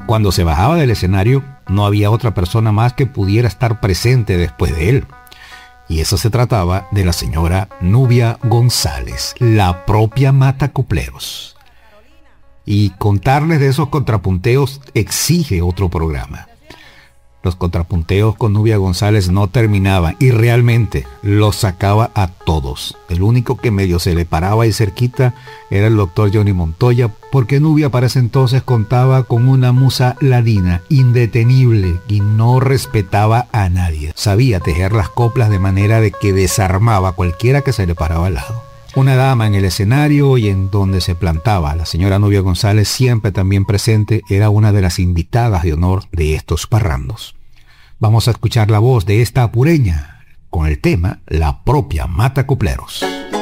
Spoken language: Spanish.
Cuando se bajaba del escenario, no había otra persona más que pudiera estar presente después de él. Y eso se trataba de la señora Nubia González, la propia matacopleros. Y contarles de esos contrapunteos exige otro programa. Los contrapunteos con Nubia González no terminaban y realmente los sacaba a todos. El único que medio se le paraba ahí cerquita era el doctor Johnny Montoya, porque Nubia para ese entonces contaba con una musa ladina indetenible y no respetaba a nadie. Sabía tejer las coplas de manera de que desarmaba a cualquiera que se le paraba al lado. Una dama en el escenario y en donde se plantaba la señora Nubia González, siempre también presente, era una de las invitadas de honor de estos parrandos. Vamos a escuchar la voz de esta apureña con el tema La propia matacopleros.